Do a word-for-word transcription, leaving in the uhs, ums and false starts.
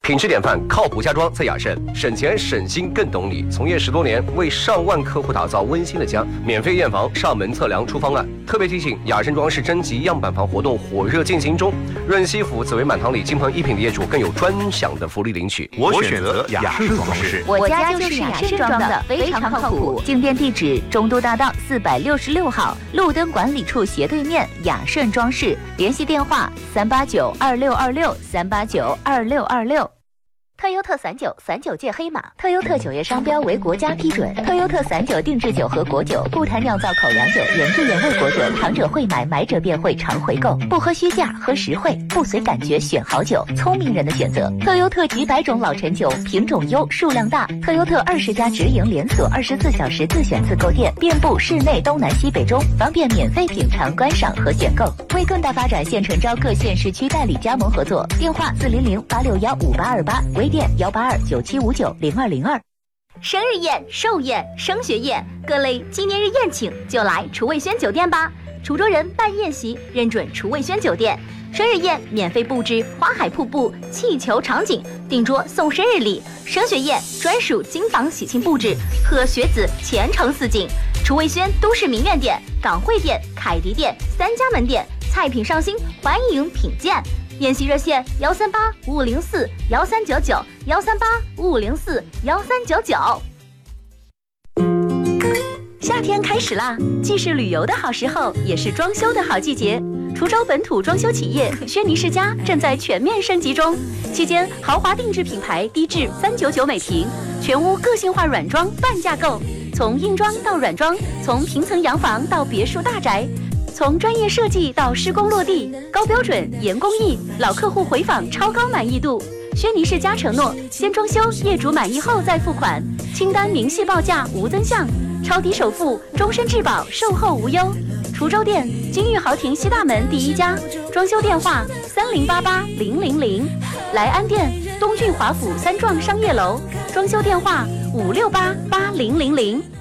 品质典范，靠谱家装在雅盛，省钱省心更懂你。从业十多年，为上万客户打造温馨的家，免费验房、上门测量、出方案。特别提醒，雅盛装饰征集样板房活动火热进行中，润西府紫薇满堂里金鹏一品的业主更有专享的福利领取。 我选择雅盛装饰， 我家就是雅盛装的，非常靠谱。进店地址：中都大道四百六十六号，路灯管理处斜对面，雅盛装饰。联系电话：三八九二六二六三八九二六二六。特优特散酒，散酒界黑马。特优特酒业商标为国家批准。特优特散酒定制酒和果酒，不谈酿造口粮酒，原汁原味果酒，尝者会买，买者便会常回购。不喝虚价，喝实惠，不随感觉选好酒，聪明人的选择。特优特几百种老陈酒，品种优，数量大。特优特二十家直营连锁，二十四小时自选自购店，遍布市内东南西北中，方便免费品尝、观赏和选购。为更大发展，现诚招各县市区代理加盟合作。电话：四零零八六幺五八二八。微店幺八二九七五九零二零二。生日宴、寿宴、升学宴，各类纪念日宴请就来厨卫轩酒店吧。滁州人办宴席认准厨卫轩酒店，生日宴免费布置花海瀑布、气球场景，订桌送生日礼；升学宴专属金房喜庆布置，贺学子前程似锦。厨卫轩都市名苑店、港汇店、凯迪店三家门店，菜品上新，欢迎品鉴。宴席热线：幺三八五五零四幺三九九，幺三八五五零四幺三九九。夏天开始啦，既是旅游的好时候，也是装修的好季节。滁州本土装修企业轩尼诗家正在全面升级中，期间豪华定制品牌低至三九九每平，全屋个性化软装半价购，从硬装到软装，从平层洋房到别墅大宅。从专业设计到施工落地，高标准严工艺，老客户回访超高满意度。轩尼诗家承诺，先装修，业主满意后再付款，清单明细报价无增项，超低首付，终身质保，售后无忧。滁州店金玉豪庭西大门第一家，装修电话三零八八零零零。莱安店东郡华府三幢商业楼，装修电话五六八八零零零。